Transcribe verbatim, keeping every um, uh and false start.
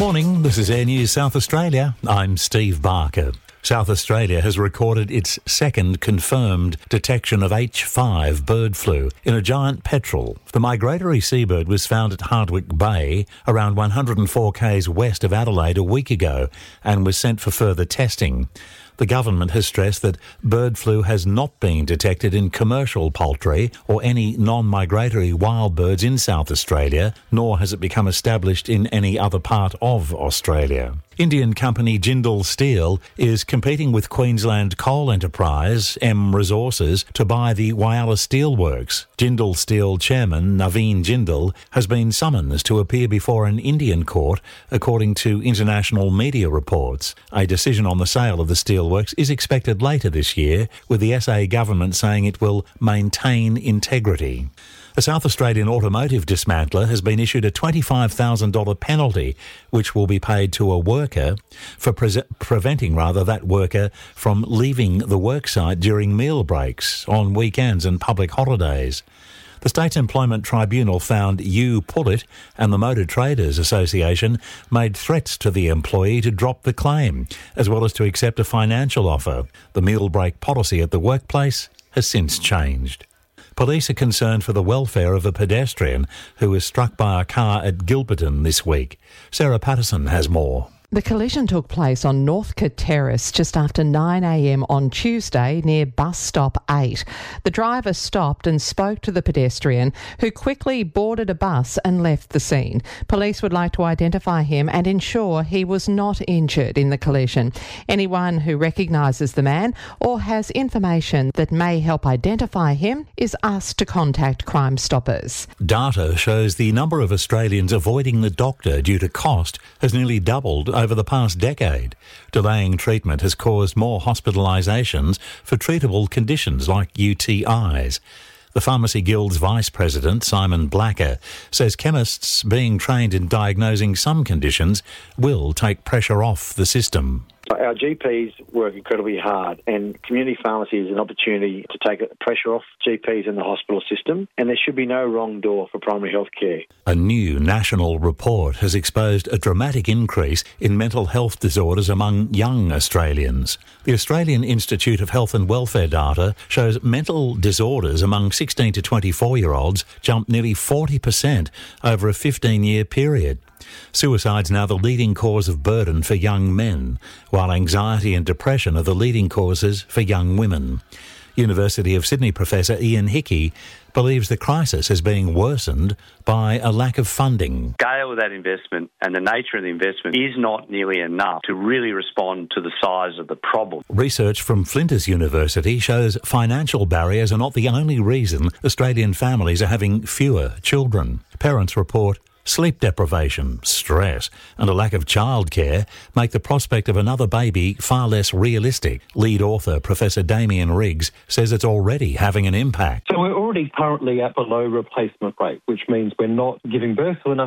Morning, this is Air News South Australia. I'm Steve Barker. South Australia has recorded its second confirmed detection of H five bird flu in a giant petrel. The migratory seabird was found at Hardwick Bay, around one hundred four k's west of Adelaide a week ago, and was sent for further testing. The government has stressed that bird flu has not been detected in commercial poultry or any non-migratory wild birds in South Australia, nor has it become established in any other part of Australia. Indian company Jindal Steel is competing with Queensland coal enterprise M Resources to buy the Whyalla Steelworks. Jindal Steel chairman Naveen Jindal has been summoned to appear before an Indian court, according to international media reports. A decision on the sale of the steelworks is expected later this year, with the S A government saying it will maintain integrity. A South Australian automotive dismantler has been issued a twenty-five thousand dollars penalty, which will be paid to a worker for pre- preventing rather that worker from leaving the worksite during meal breaks, on weekends and public holidays. The State's Employment Tribunal found U Pullet and the Motor Traders Association made threats to the employee to drop the claim, as well as to accept a financial offer. The meal break policy at the workplace has since changed. Police are concerned for the welfare of a pedestrian who was struck by a car at Gilberton this week. Sarah Patterson has more. The collision took place on Northcote Terrace just after nine a m on Tuesday near bus stop eight. The driver stopped and spoke to the pedestrian, who quickly boarded a bus and left the scene. Police would like to identify him and ensure he was not injured in the collision. Anyone who recognises the man or has information that may help identify him is asked to contact Crime Stoppers. Data shows the number of Australians avoiding the doctor due to cost has nearly doubled over the past decade. Delaying treatment has caused more hospitalisations for treatable conditions like U T Is. The Pharmacy Guild's Vice President, Simon Blacker, says chemists being trained in diagnosing some conditions will take pressure off the system. Our G Ps work incredibly hard, and community pharmacy is an opportunity to take pressure off G Ps in the hospital system, and there should be no wrong door for primary health care. A new national report has exposed a dramatic increase in mental health disorders among young Australians. The Australian Institute of Health and Welfare data shows mental disorders among sixteen to twenty-four-year-olds jumped nearly forty percent over a fifteen-year period. Suicide's now the leading cause of burden for young men, while anxiety and depression are the leading causes for young women. University of Sydney professor Ian Hickey believes the crisis is being worsened by a lack of funding. The scale of that investment and the nature of the investment is not nearly enough to really respond to the size of the problem. Research from Flinders University shows financial barriers are not the only reason Australian families are having fewer children. Parents report sleep deprivation, stress, and a lack of childcare make the prospect of another baby far less realistic. Lead author Professor Damien Riggs says it's already having an impact. So we're already currently at below replacement rate, which means we're not giving birth to enough